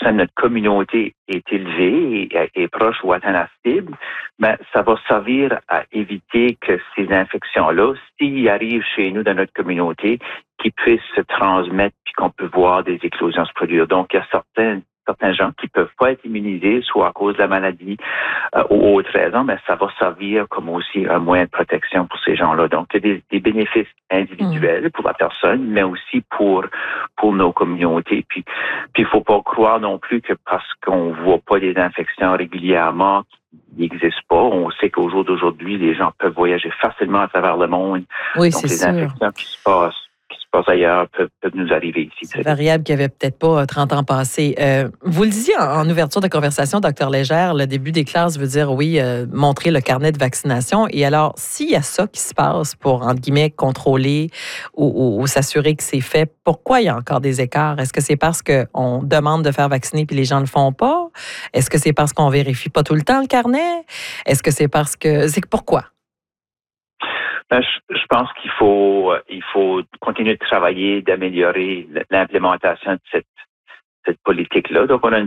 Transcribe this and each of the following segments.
de notre communauté est élevé et proche ou atteint la cible, ben, ça va servir à éviter que ces infections-là, s'ils arrivent chez nous dans notre communauté, qu'ils puissent se transmettre puis qu'on peut voir des éclosions se produire. Donc, il y a certains gens qui peuvent pas être immunisés, soit à cause de la maladie ou autre raison, mais ça va servir comme aussi un moyen de protection pour ces gens-là. Donc, il y a des bénéfices individuels pour la personne, mais aussi pour nos communautés. Puis il faut pas croire non plus que parce qu'on voit pas des infections régulièrement, qui n'existent pas. On sait qu'au jour d'aujourd'hui, les gens peuvent voyager facilement à travers le monde. Oui, donc, c'est les sûr. infections qui se passent ailleurs peuvent nous arriver ici. C'est variable qui avait peut-être pas 30 ans passés. Vous le disiez en ouverture de conversation, Dr Légère, le début des classes veut dire, oui, montrer le carnet de vaccination. Et alors, s'il y a ça qui se passe pour, entre guillemets, contrôler ou s'assurer que c'est fait, pourquoi il y a encore des écarts? Est-ce que c'est parce qu'on demande de faire vacciner puis les gens le font pas? Est-ce que c'est parce qu'on vérifie pas tout le temps le carnet? Est-ce que c'est parce que... Pourquoi? Ben, je pense qu'il faut continuer de travailler, d'améliorer l'implémentation de cette politique-là. Donc, on a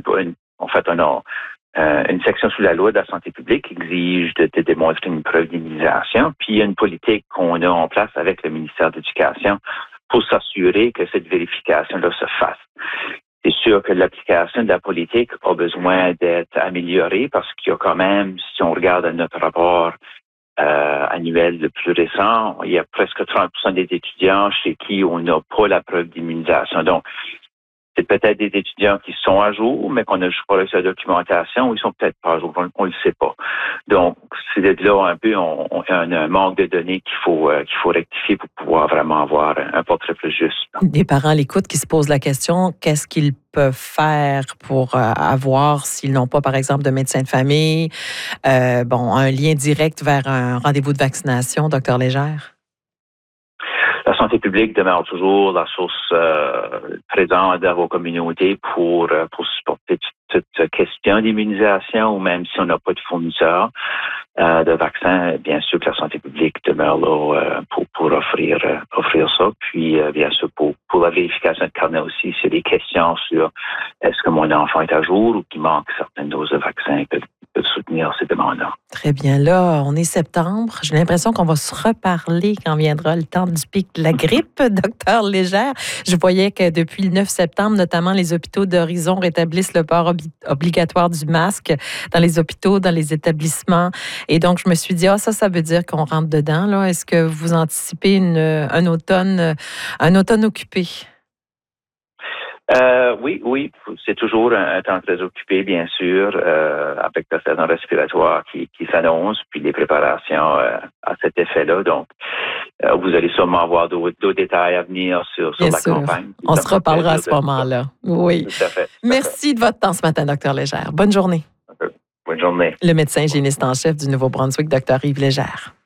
une section sous la loi de la santé publique qui exige de démontrer une preuve d'immunisation. Puis, il y a une politique qu'on a en place avec le ministère de l'Éducation pour s'assurer que cette vérification-là se fasse. C'est sûr que l'application de la politique a besoin d'être améliorée parce qu'il y a quand même, si on regarde notre rapport annuel le plus récent, il y a presque 30% des étudiants chez qui on n'a pas la preuve d'immunisation. Donc, c'est peut-être des étudiants qui sont à jour, mais qu'on n'a juste pas reçu la documentation, ou ils sont peut-être pas à jour, on ne le sait pas. Donc, c'est de là un peu, on a un manque de données qu'il faut rectifier pour pouvoir vraiment avoir un portrait plus juste. Des parents à l'écoute qui se posent la question, qu'est-ce qu'ils peuvent faire pour avoir, s'ils n'ont pas, par exemple, de médecin de famille, un lien direct vers un rendez-vous de vaccination, Dr Légère? La santé publique demeure toujours la source présente dans vos communautés pour supporter toute question d'immunisation ou même si on n'a pas de fournisseur de vaccins, bien sûr que la santé publique demeure là pour offrir ça. Puis, bien sûr, pour la vérification de carnet aussi, c'est des questions sur est-ce que mon enfant est à jour ou qu'il manque certaines doses de vaccins qui peuvent soutenir ces demandes-là. Très bien. Là, on est septembre. J'ai l'impression qu'on va se reparler quand viendra le temps du pic de la grippe, docteur Légère. Je voyais que depuis le 9 septembre, notamment, les hôpitaux d'Horizon rétablissent le port obligatoire du masque dans les hôpitaux, dans les établissements. Et donc, je me suis dit, ça veut dire qu'on rentre dedans, là. Est-ce que vous anticipez un automne occupé? Oui, c'est toujours un temps très occupé, bien sûr, avec la saison respiratoire qui s'annonce, puis les préparations à cet effet-là. Donc, vous allez sûrement avoir d'autres détails à venir sur la campagne. On se reparlera à ce moment-là. Oui. Tout à fait. Merci de votre temps ce matin, Dr Légère. Bonne journée. Bonne journée. Le médecin hygiéniste en chef du Nouveau-Brunswick, Dr Yves Légère.